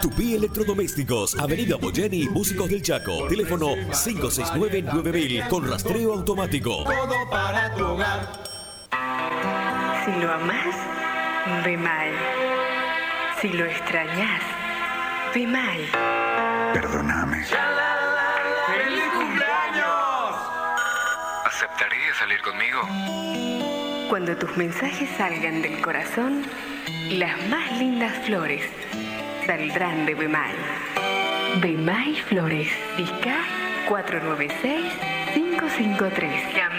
Tupí Electrodomésticos, Avenida Boyeni, Músicos del Chaco. Teléfono 569-9000 con rastreo automático. Todo para tu hogar. Si lo amás, ve mal. Si lo extrañas, ve mal. Perdóname. ¡Feliz cumpleaños! ¿Aceptarías salir conmigo? Cuando tus mensajes salgan del corazón, las más lindas flores saldrán de Bemay. Bemay Flores, Vizca 496-553.